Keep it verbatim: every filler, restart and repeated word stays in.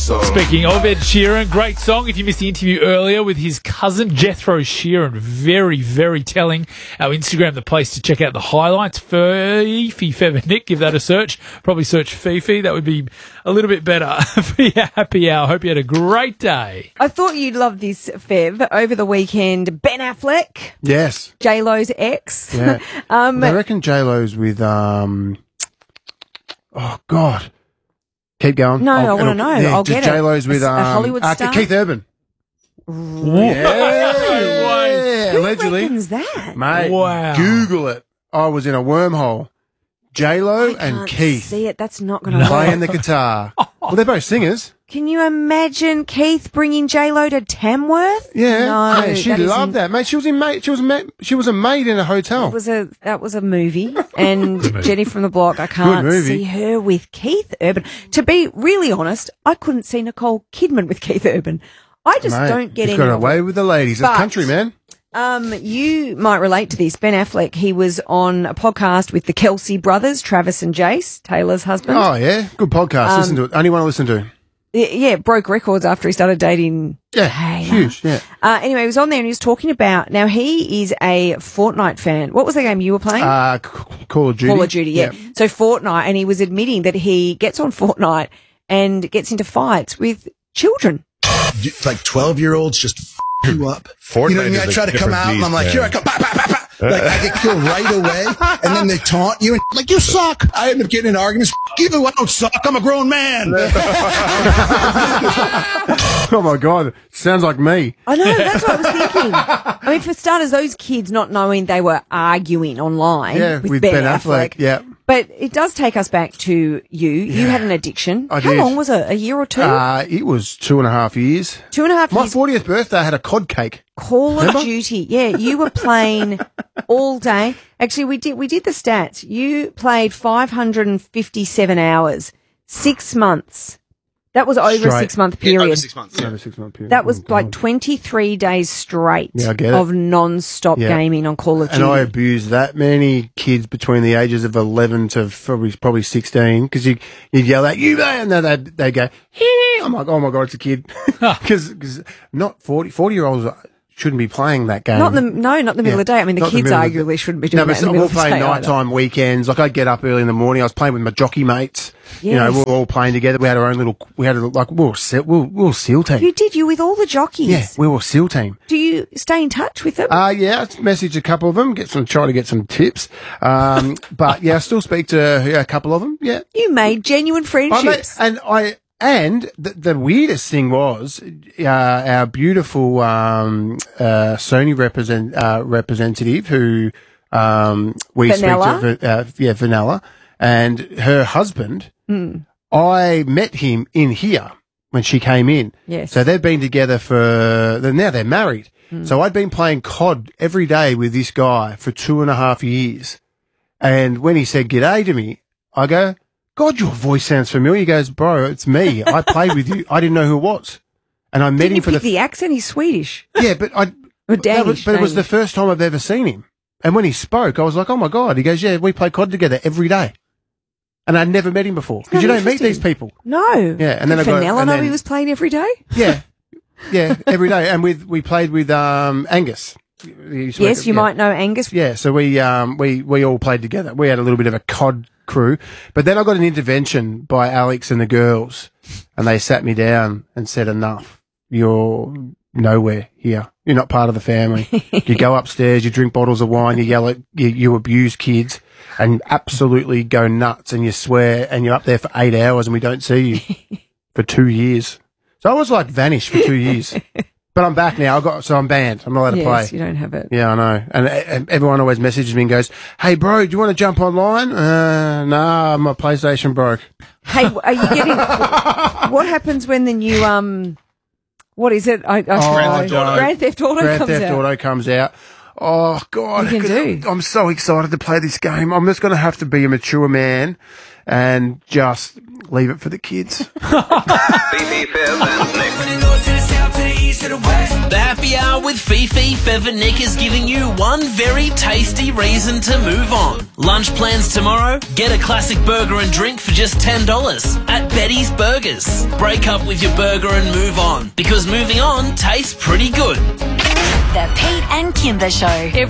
song. Speaking of Ed Sheeran, great song. If you missed the interview earlier with his cousin Jethro Sheeran, very, very telling. Our Instagram, the place to check out the highlights. Fifi Fev Nick, give that a search. Probably search Fifi. That would be a little bit better for your happy hour. Hope you had a great day. I thought you'd love this, Fev. Over the weekend, Ben Affleck, Yes. J-Lo's ex. Yeah. um, I reckon J-Lo's with, um, oh, God. Keep going. No, I'll- I wanna it'll- know. Yeah, I'll just get it. J-Lo's with, A um, Hollywood uh, star? Keith Urban. Yeah. Who Allegedly. reckons that? Mate, Wow. Google it. I was in a wormhole. J-Lo I and can't Keith see it. That's not going to playing work. the guitar. Well, they're both singers. Can you imagine Keith bringing J-Lo to Tamworth? Yeah. No, Mate, she that loved isn't- that. Mate, she was in mate. She was a ma- she was a maid in a hotel. That was a that was a movie, and Jenny from the Block. I can't movie. see her with Keith Urban. To be really honest, I couldn't see Nicole Kidman with Keith Urban. I just Mate, don't get he's any got of away it. with the ladies. It's But- country, man. Um, you might relate to this. Ben Affleck, he was on a podcast with the Kelsey brothers, Travis and Jace, Taylor's husband. Oh yeah, good podcast. Um, listen to it. Only one to listen to. Y- Yeah, broke records after he started dating. Yeah, Taylor. huge. Yeah. Uh, anyway, he was on there and he was talking about, now he is a Fortnite fan. What was the game you were playing? Uh, C- Call of Duty. Call of Duty, yeah. So Fortnite, and he was admitting that he gets on Fortnite and gets into fights with children. Like twelve year olds just f- you up. Fortnite you know what I mean? is I a try to come different out and I'm beast, like, man. here I come. Bah, bah, bah, bah. Like I get killed right away, and then they taunt you and like you suck. I end up getting in arguments. F- you, I don't suck. I'm a grown man. Oh my god, sounds like me. I know, that's what I was thinking. I mean, for starters, those kids not knowing they were arguing online Yeah, with, with Ben, Ben Affleck. Affleck, yeah. But it does take us back to you. You had an addiction. I How did. long was it? A year or two? Uh, it was two and a half years. two and a half My years. fortieth birthday, I had a cod cake. Call of Remember? Duty. Yeah, you were playing all day. Actually, we did we did the stats. You played five hundred fifty-seven hours, six months. That was over a Straight. six month Yeah, period. over six months. Yeah. Over six month period. That was Oh, like God. twenty-three days straight Yeah, I get it. of non-stop Yeah. gaming on Call of Duty. And I abused that many kids between the ages of eleven to probably probably sixteen because you you yell at you man, and they they go. Hee. I'm like, oh my god, it's a kid because not forty forty year olds shouldn't be playing that game. Not in the, no, not in the middle Yeah. of the day. I mean, the Not in the kids middle of the- arguably shouldn't be No, doing but that in the middle we'll of the play day. either. nighttime weekends. Like I'd get up early in the morning. I was playing with my jockey mates. You know, Yes. we were all playing together. We had our own little. We had a, like we were se- we were, we were SEAL team. You did, you with all the jockeys. Yeah, we were SEAL team. Do you stay in touch with them? Uh, yeah, I messaged a couple of them, get some, try to get some tips. Um, but yeah, I still speak to yeah, a couple of them. Yeah. you made genuine I friendships. made, and I, and the, the weirdest thing was, uh, our beautiful, um, uh, Sony represent, uh, representative who, um, we Vanilla? speak to, uh, yeah, Vanilla, and her husband, Mm. I met him in here when she came in. Yes. So they've been together for, now they're married. So I'd been playing C O D every day with this guy for two and a half years. And when he said g'day to me, I go, God, your voice sounds familiar. He goes, bro, it's me. I played with you. I didn't know who it was. And I met Didn't him you for pick the, the accent? He's Swedish. yeah, but I, Or that Danish. was, but it was the Danish. first time I've ever seen him. And when he spoke, I was like, oh my God. He goes, yeah, we play C O D together every day. And I'd never met him before because you How don't meet these interesting. people. No. Yeah, and then Did I got- Vanilla and know then- he was playing every day? Yeah. Yeah, every day. And with, we played with, um, Angus. He used to work Yes, at- you yeah. might know Angus. Yeah, so we um we we all played together. We had a little bit of a C O D crew, but then I got an intervention by Alex and the girls, and they sat me down and said, "Enough. You're nowhere here. You're not part of the family. You go upstairs, you drink bottles of wine, you yell at, you, you abuse kids, and absolutely go nuts, and you swear, and you're up there for eight hours, and we don't see you for two years. So I was like vanished for two years." But I'm back now. I got so I'm banned. I'm not allowed to Yes, play. you don't have it. Yeah, I know. And, and everyone always messages me and goes, "Hey, bro, do you want to jump online?" Uh, nah, my PlayStation broke. Hey, are you getting? What happens when the new um? What is it? I, I Oh, Grand, Theft Auto. Grand Theft Auto Grand comes Theft out. Auto comes out. Oh God, You can do. I'm so excited to play this game. I'm just going to have to be a mature man and just leave it for the kids. Fifi, Fev, and Nick. From the north to the south to the east to the west. The happy Happy Hour with Fifi, Fev and Nick is giving you one very tasty reason to move on. Lunch plans tomorrow? Get a classic burger and drink for just ten dollars at Betty's Burgers. Break up with your burger and move on, because moving on tastes pretty good. The Pete and Kimber Show. Every